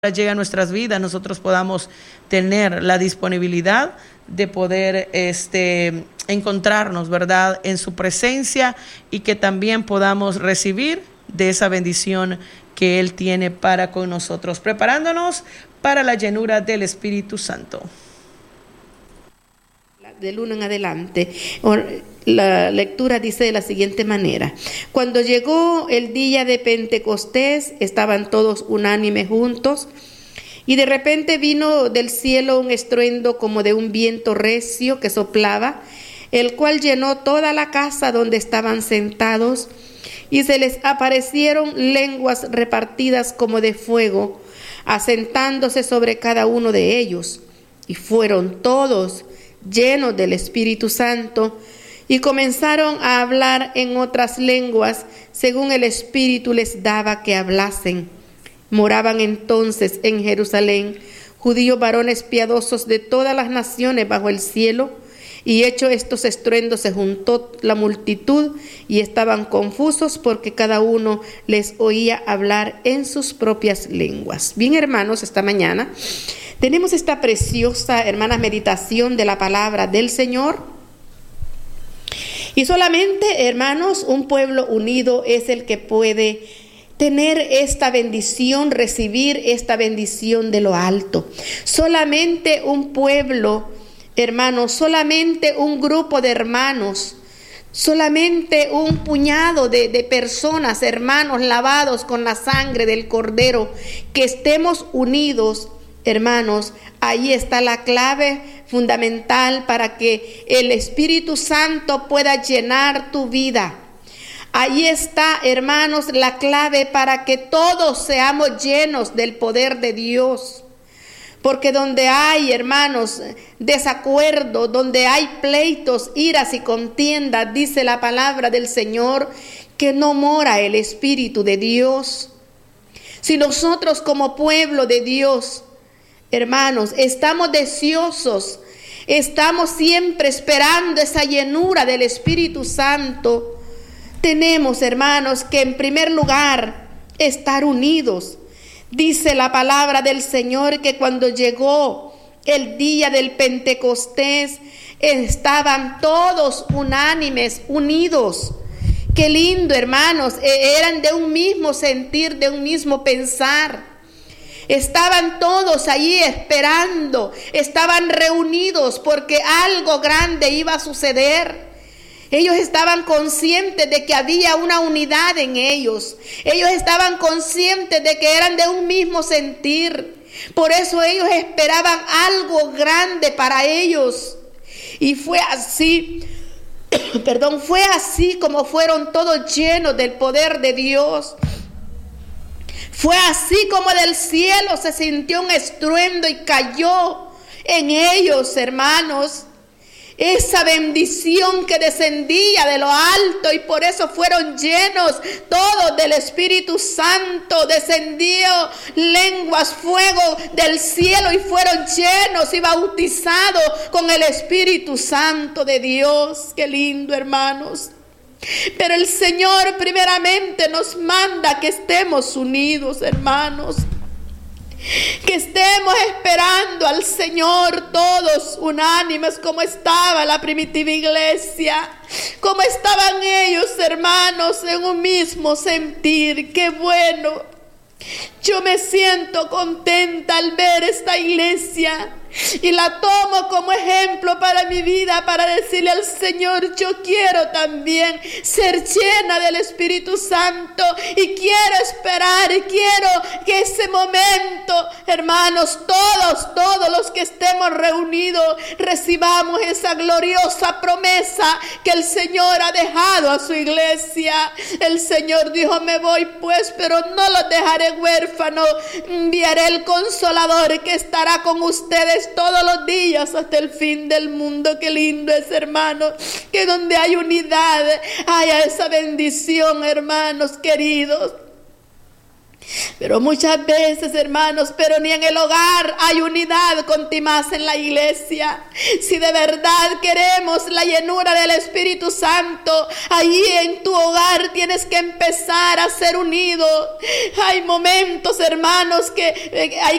llega a nuestras vidas, nosotros podamos tener la disponibilidad de poder encontrarnos, ¿verdad?, en su presencia, y que también podamos recibir de esa bendición que Él tiene para con nosotros, preparándonos para la llenura del Espíritu Santo. Del 1 en adelante, la lectura dice de la siguiente manera: cuando llegó el día de Pentecostés, estaban todos unánimes juntos, y de repente vino del cielo un estruendo como de un viento recio que soplaba, el cual llenó toda la casa donde estaban sentados, y se les aparecieron lenguas repartidas como de fuego, asentándose sobre cada uno de ellos, y fueron todos llenos del Espíritu Santo, y comenzaron a hablar en otras lenguas según el Espíritu les daba que hablasen. Moraban entonces en Jerusalén judíos varones piadosos de todas las naciones bajo el cielo, y hecho estos estruendos se juntó la multitud y estaban confusos porque cada uno les oía hablar en sus propias lenguas. Bien, hermanos, esta mañana tenemos esta preciosa, hermanas, meditación de la palabra del Señor. Y solamente, hermanos, un pueblo unido es el que puede tener esta bendición, recibir esta bendición de lo alto. Solamente un pueblo, hermanos, solamente un grupo de hermanos, solamente un puñado de personas, hermanos, lavados con la sangre del Cordero, que estemos unidos. Hermanos, ahí está la clave fundamental para que el Espíritu Santo pueda llenar tu vida. Ahí está, hermanos, la clave para que todos seamos llenos del poder de Dios. Porque donde hay, hermanos, desacuerdo, donde hay pleitos, iras y contiendas, dice la palabra del Señor, que no mora el Espíritu de Dios. Si nosotros como pueblo de Dios, hermanos, estamos deseosos, estamos siempre esperando esa llenura del Espíritu Santo, tenemos, hermanos, que en primer lugar estar unidos. Dice la palabra del Señor que cuando llegó el día del Pentecostés, estaban todos unánimes, unidos. Qué lindo, hermanos, eran de un mismo sentir, de un mismo pensar. Estaban todos allí esperando, estaban reunidos porque algo grande iba a suceder. Ellos estaban conscientes de que había una unidad en ellos. Ellos estaban conscientes de que eran de un mismo sentir. Por eso ellos esperaban algo grande para ellos. Y fue así, fue así como fueron todos llenos del poder de Dios. Fue así como del cielo se sintió un estruendo y cayó en ellos, hermanos, esa bendición que descendía de lo alto, y por eso fueron llenos todos del Espíritu Santo. Descendió lenguas, fuego del cielo, y fueron llenos y bautizados con el Espíritu Santo de Dios. Qué lindo, hermanos. Pero el Señor primeramente nos manda que estemos unidos, hermanos, que estemos esperando al Señor todos unánimes, como estaba la primitiva iglesia, como estaban ellos, hermanos, en un mismo sentir. Qué bueno. Yo me siento contenta al ver esta iglesia y la tomo como ejemplo para mi vida, para decirle al Señor: yo quiero también ser llena del Espíritu Santo, y quiero esperar, y quiero que ese momento, hermanos, todos los que estemos reunidos, recibamos esa gloriosa promesa que el Señor ha dejado a su iglesia. El Señor dijo: me voy pues, pero no los dejaré huérfanos, enviaré el Consolador que estará con ustedes todos los días hasta el fin del mundo. Qué lindo es, hermanos, que donde hay unidad haya esa bendición, hermanos queridos. Pero muchas veces, hermanos, pero ni en el hogar hay unidad contimaz en la iglesia. Si de verdad queremos la llenura del Espíritu Santo, ahí en tu hogar tienes que empezar a ser unido. Hay momentos, hermanos, que hay